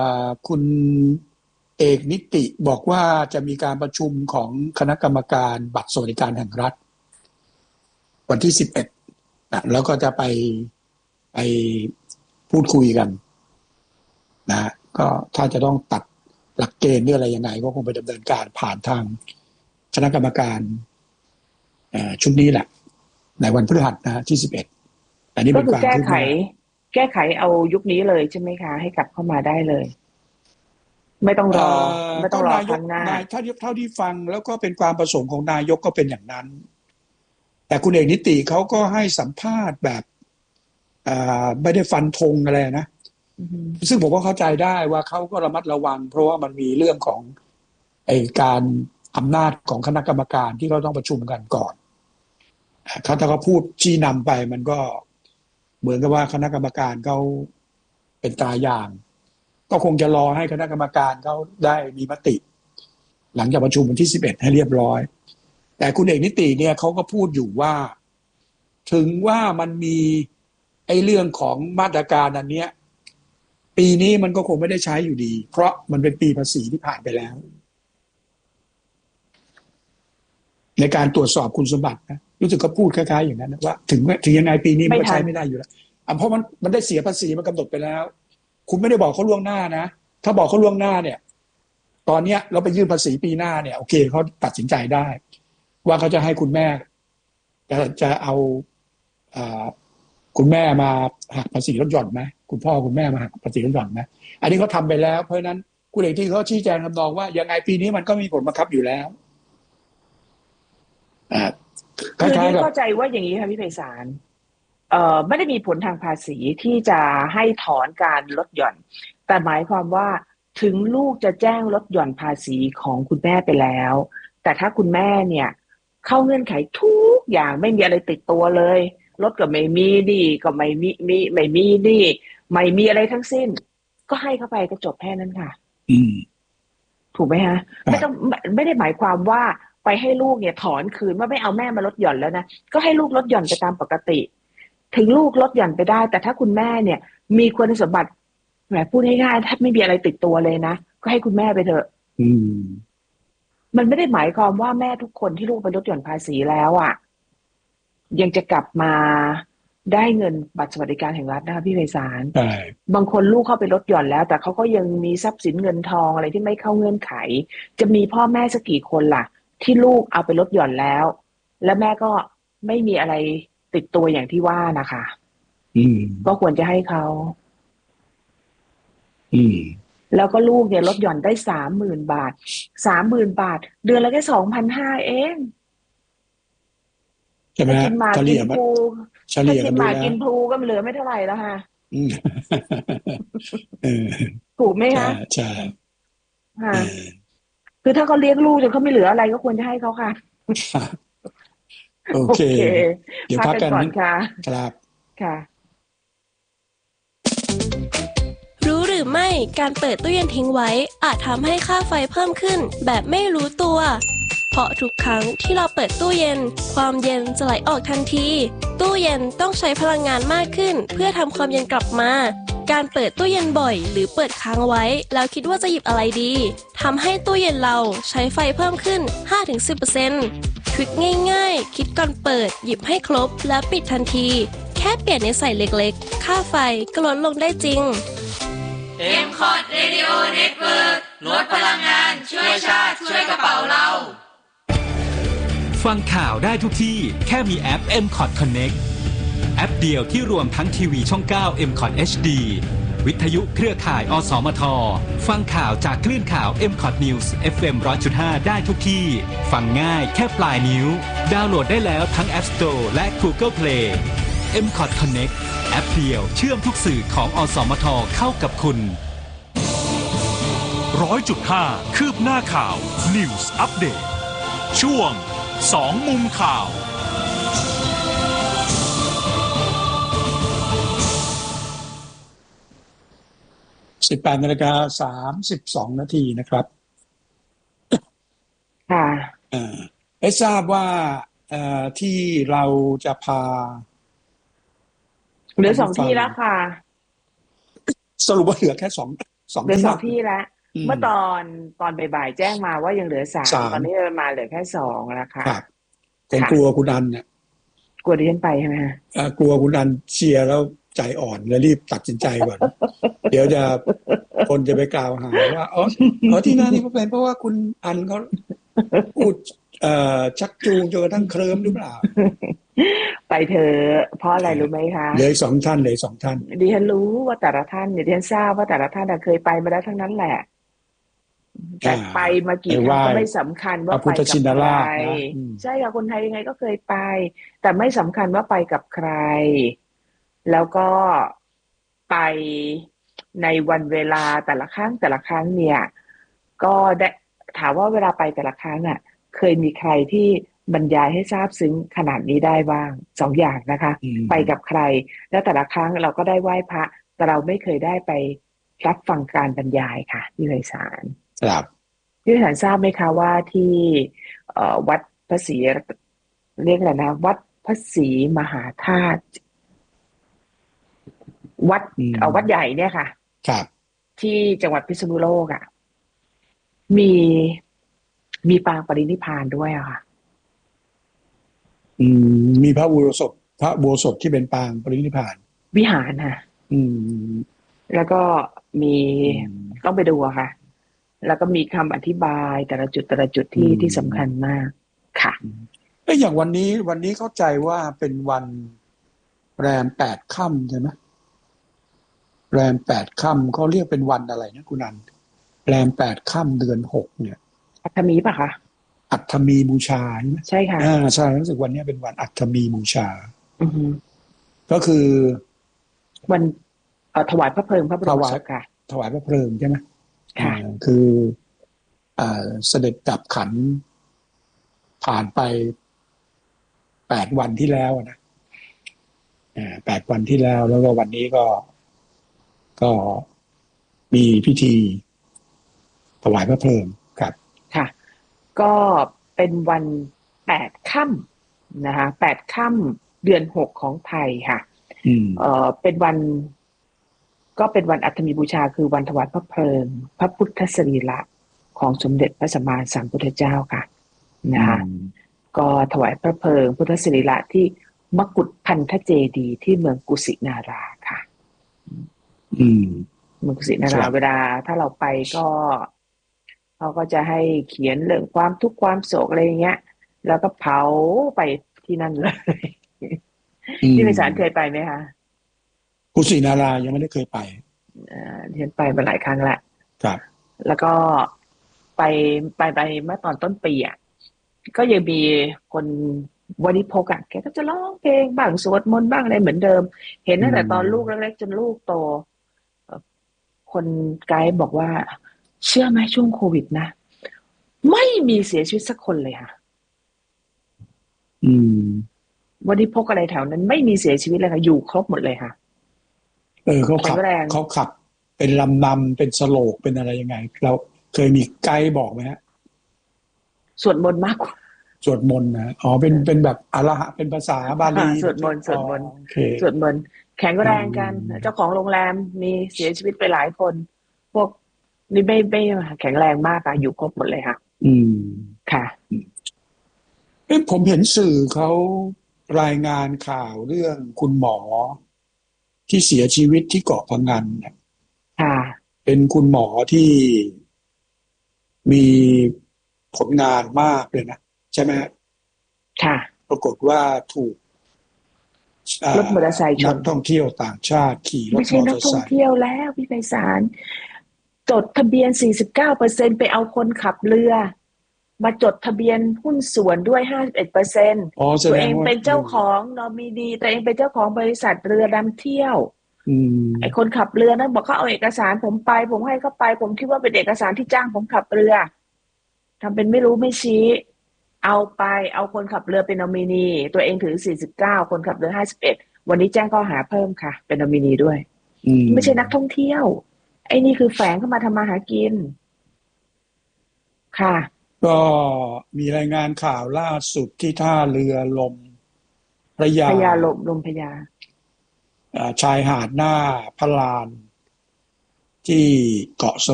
คุณเอกนิติบอกว่าจะมีการประชุมของคณะกรรมการบัตรสวัสดิการแห่งรัฐวันที่11นะแล้วก็จะไปพูดคุยกันนะก็ถ้าจะต้องตัดหลักเกณฑ์หรืออะไรยังไงก็คงไปดำเนินการผ่านทางคณะกรรมการชุดนี้แหละในวันพฤหัสนะที่11อันนี้เป็นความแก้ไขเอายุคนี้เลยใช่ไหมคะให้กลับเข้ามาได้เลยไม่ต้องรอครั้งหน้าเท่าที่ฟังแล้วก็เป็นความประสงค์ของนายกก็เป็นอย่างนั้นแต่คุณเอกนิติเขาก็ให้สัมภาษณ์แบบไม่ได้ฟันธงอะไรนะซึ่งผมก็เข้าใจได้ว่าเขาก็ระมัดระวังเพราะว่ามันมีเรื่องของการอำนาจของคณะกรรมการที่เขาต้องประชุมกันก่อนถ้าเขาพูดชี้นำไปมันก็เหมือนกับว่าคณะกรรมการเขาเป็นตาอย่างก็คงจะรอให้คณะกรรมการเขาได้มีมติหลังจากประชุมวันที่11ให้เรียบร้อยแต่คุณเอกนิติเนี่ยเขาก็พูดอยู่ว่าถึงว่ามันมีเรื่องของมาตรการอันเนี้ยปีนี้มันก็คงไม่ได้ใช้อยู่ดีเพราะมันเป็นปีภาษีที่ผ่านไปแล้วในการตรวจสอบคุณสมบัตินะรู้สึกเขาพูดคล้ายๆอย่างนั้นนะว่าถึงยังไงปีนี้มันก็ใช้ไม่ได้อยู่แล้วเพราะมันได้เสียภาษีมันกำหนดไปแล้วคุณไม่ได้บอกเขาล่วงหน้านะถ้าบอกเขาล่วงหน้าเนี่ยตอนเนี้ยเราไปยื่นภาษีปีหน้าเนี่ยโอเคเขาตัดสินใจได้ว่าเขาจะให้คุณแม่จะเอาคุณแม่มาหักภาษีลดหย่อนไหมคุณพ่อคุณแม่มาหักภาษีลดหย่อนไหมอันนี้เขาทำไปแล้วเพราะฉะนั้นคุณเอกที่เขาชี้แจงทำนองว่ายังไงปีนี้มันก็มีผลบังคับอยู่แล้วคือที่เข้าใจว่าอย่างนี้ค่ะพี่ไพศาลไม่ได้มีผลทางภาษีที่จะให้ถอนการลดหย่อนแต่หมายความว่าถึงลูกจะแจ้งลดหย่อนภาษีของคุณแม่ไปแล้วแต่ถ้าคุณแม่เนี่ยเข้าเงื่อนไขทุกอย่างไม่มีอะไรติดตัวเลยลดก็ไม่มีนี่ก็ไม่มีนี่ไม่มีอะไรทั้งสิ้นก็ให้เข้าไปก็จบแค่นั้นค่ะถูกไหมฮะไม่ได้หมายความว่าไปให้ลูกเนี่ยถอนคืนว่าไม่เอาแม่มาลดหย่อนแล้วนะก็ให้ลูกลดหย่อนไปตามปกติถึงลูกลดหย่อนไปได้แต่ถ้าคุณแม่เนี่ยมีคุณสมบัติแหมพูดง่ายๆถ้าไม่มีอะไรติดตัวเลยนะก็ให้คุณแม่ไปเถอะมันไม่ได้หมายความว่าแม่ทุกคนที่ลูกไปลดหย่อนภาษีแล้วอ่ะยังจะกลับมาได้เงินบัตรสวัสดิการแห่งรัฐนะคะพี่ไพศาลบางคนลูกเข้าไปลดหย่อนแล้วแต่เขาก็ยังมีทรัพย์สินเงินทองอะไรที่ไม่เข้าเงื่อนไขจะมีพ่อแม่สักกี่คนล่ะที่ลูกเอาไปลดหย่อนแล้วและแม่ก็ไม่มีอะไรติดตัวอย่างที่ว่านะคะก็ควรจะให้เขาแล้วก็ลูกเนี่ยลดหย่อนได้30,000 บาท30,000 บาทเดือนละแค่2,500เองใช่ไหมกินหมากกินพลูถ้ากินหมากกินพลูก็เหลือไม่เท่าไหร่แล้วค่ะถูกไหมคะใช่คือถ้าเขาเลี้ยงลูกจนเขาไม่เหลืออะไรก็ควรจะให้เขาค่ะโอเคเดี๋ยวพักกันก่อนค่ะครับค่ะรู้หรือไม่การเปิดตู้เย็นทิ้งไว้อาจทำให้ค่าไฟเพิ่มขึ้นแบบไม่รู้ตัวเพราะทุกครั้งที่เราเปิดตู้เย็นความเย็นจะไหลออกทันทีตู้เย็นต้องใช้พลังงานมากขึ้นเพื่อทำความเย็นกลับมาการเปิดตู้เย็นบ่อยหรือเปิดค้างไว้แล้วคิดว่าจะหยิบอะไรดีทำให้ตู้เย็นเราใช้ไฟเพิ่มขึ้น 5-10% ทริคง่ายๆคิดก่อนเปิดหยิบให้ครบและปิดทันทีแค่เปลี่ยนนิสัยเล็กๆค่าไฟก็ลดลงได้จริง MCOT Radio Network ลดพลังงานช่วยชาติช่วยกระเป๋าเราฟังข่าวได้ทุกที่แค่มีแอป MCOT Connect แอปเดียวที่รวมทั้งทีวีช่อง 9 MCOT HD วิทยุเครือข่ายอสมทฟังข่าวจากคลื่นข่าว MCOT News FM 100.5 ได้ทุกที่ฟังง่ายแค่ปลายนิ้วดาวน์โหลดได้แล้วทั้ง App Store และ Google Play MCOT Connect แอปเดียวเชื่อมทุกสื่อของอสมทเข้ากับคุณ 100.5 คืบหน้าข่าว News Update ช่วง2มุมข่าว 18:32 นาทีนะครับค่ะทราบว่าที่เราจะพาเหลือ2ที่แล้วค่ะสรุปว่าเหลือแค่ 2 เหลือที่ 2 ที่แล้วเมื่อตอนบ่ายๆแจ้งมาว่ายังเหลือ 3ตอนนี้มาเหลือแค่ 2แล้วค่ะครับผมกลัวคุณอันเนี่ยกลัวดิฉันไปใช่ไหมฮะกลัวคุณอันเชียร์แล้วใจอ่อนเลยรีบตัดสินใจก่อน เดี๋ยวจะคนจะไปกล่าวหาว่าอ๋อที่นั่นนี่เป็นเพราะว่าคุณอันเขาพูดชักจูงจนกระทั่งเคลิ้มหรือเปล่าไปเถอะเพราะอะไรรู้ไหมคะเหลืออีก2 ท่านเลย2 ท่านดิฉันรู้ว่าแต่ละท่านดิฉันทราบว่าแต่ละท่านเคยไปมาแล้วทั้งนั้นแหละแต่ไปมากี่ครั้งก็ไม่สำคัญว่าไปกับใครใช่ค่ะคนไทยยังไงก็เคยไปแต่ไม่สำคัญว่าไปกับใครแล้วก็ไปในวันเวลาแต่ละครั้งเนี่ยก็ได้ถามว่าเวลาไปแต่ละครั้งเคยมีใครที่บรรยายให้ทราบซึ้งขนาดนี้ได้บ้าง2 อย่างนะคะไปกับใครแล้วแต่ละครั้งเราก็ได้ไหว้พระแต่เราไม่เคยได้ไปรับฟังการบรรยายค่ะพี่ไพศาลครับพี่ไพศาลทราบไหมคะว่าที่วัดพระศรีเรียกอะไรนะวัดพระศรีมหาธาตุวัดใหญ่เนี่ยค่ะครับที่จังหวัดพิษณุโลกมีปางปรินิพพานด้วยค่ะมีพระอุโบสถที่เป็นปางปรินิพพานวิหารค่ะแล้วก็มีต้องไปดูค่ะแล้วก็มีคำอธิบายแต่ละจุดที่สำคัญมากค่ะอย่างวันนี้เข้าใจว่าเป็นวันแรม8 ค่ำใช่ไหมแรม8 ค่ำเขาเรียกเป็นวันอะไรนะคุณนันแรม8 ค่ำเดือน 6เนี่ยอัฐมีป่ะคะอัฐมีบูชาใช่ค่ะใช่รู้สึกวันนี้เป็นวันอัฐมีบูชาก็คือวันถวายพระเพลิงพระบรมศพค่ะถวายพระเพลิงใช่ไหมค่ะคือเสด็จดับขันผ่านไป8 วันที่แล้วนะ8 วันที่แล้วแล้วก็วันนี้ก็มีพิธีถวายพระเพลิงครับค่ะก็เป็นวัน8 ค่ำนะคะ8 ค่ำเดือน 6ของไทยค่ะเป็นวันก็เป็นวันอัฐมีบูชาคือวันถวายพระเพลิงพระพุทธสรีระของสมเด็จพระสัมมาสัมพุทธเจ้าค่ะนะคะก็ถวายพระเพลิงพุทธสรีระที่มกุฏพันธเจดีย์ที่เมืองกุสินาราค่ะเมืองกุสินาราเวลาถ้าเราไปก็เขาก็จะให้เขียนเรื่องความทุกข์ความโศกอะไรอย่างเงี้ยแล้วก็เผาไปที่นั่นเลยที่ไพศาลเคยไปไหมคะกุสินารายังไม่ได้เคยไปเรียนไปมาหลายครั้งละครับแล้วก็ไปเมื่อตอนต้นปีก็ยังมีคนบริโภคแกก็จะร้องเพลงบ้างสวดมนต์บ้างอะไรเหมือนเดิมเห็นตั้งแต่ตอนลูกเล็กๆจนลูกโตคนไกด์บอกว่าเชื่อไหมช่วงโควิดนะไม่มีเสียชีวิตสักคนเลยค่ะบริโภคอะไรแถวนั้นไม่มีเสียชีวิตเลยค่ะอยู่ครบหมดเลยค่ะเขาขับเป็นลำนำเป็นสโลกเป็นอะไรยังไงเราเคยมีไกด์บอกไหมฮะสวดมนต์มากกว่าสวดมนต์นะเป็นแบบอรหะเป็นภาษาบาลีสวดมนต์แข็งแรงกันเจ้าของโรงแรมมีเสียชีวิตไปหลายคนพวกนี่ไม่แข็งแรงมากค่ะอยู่ครบหมดเลยค่ะค่ะผมเห็นสื่อเขารายงานข่าวเรื่องคุณหมอที่เสียชีวิตที่เกาะพะงันเนี่ยเป็นคุณหมอที่มีผลงานมากเลยนะใช่ไหมค่ะปรากฏว่าถูกรถมอเตอร์ไซค์ชนนักท่องเที่ยวต่างชาติขี่รถมอเตอร์ไซค์ไม่ใช่นักท่องเที่ยวแล้วพี่ไพศาลจดทะเบียน 49% ไปเอาคนขับเรือมาจดทะเบียนหุ้นส่วนด้วย 51% ตัวเองเป็นเจ้าของนอมินีตัวเองเป็นเจ้าของบริษัทเรือดำเที่ยวไอ้คนขับเรือนั้นบอกเขาเอาเอกสารผมไปผมให้เขาไปผมคิดว่าเป็นเอกสารที่จ้างผมขับเรือทำเป็นไม่รู้ไม่ชี้เอาคนขับเรือเป็นนอมินีตัวเองถือ49คนขับเรือ51วันนี้แจ้งข้อหาเพิ่มค่ะเป็นนอมินีด้วยไม่ใช่นักท่องเที่ยวไอ้นี่คือแฝงเข้ามาทำมาหากินค่ะก็มีรายงานข่าวล่าสุดที่ท่าเรือลมพระยาลมพระยาชายหาดหน้าพระลานที่เกาะส